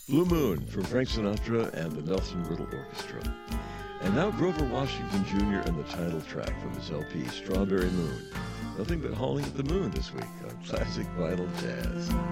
Blue Moon from Frank Sinatra and the Nelson Riddle Orchestra. And now Grover Washington Jr. and the title track from his LP, Strawberry Moon. Nothing but hauling at the moon this week on Classic Vinyl Jazz.